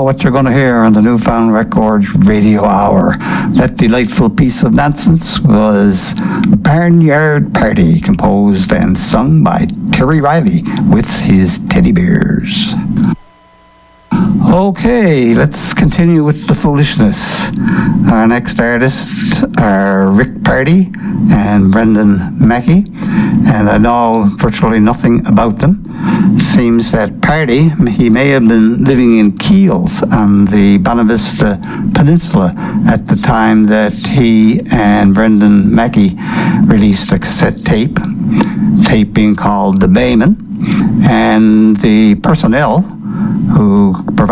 what you're going to hear on the Newfound Records Radio Hour. That delightful piece of nonsense was Barnyard Party, composed and sung by Terry Riley with his Teddy Bears. Okay, let's continue with the foolishness. Our next artists are Rick Pardy and Brendan Mackey, and I know virtually nothing about them. Seems that Pardy, he may have been living in Keels on the Bonavista Peninsula at the time that he and Brendan Mackey released a cassette tape being called The Bayman, and the personnel who provided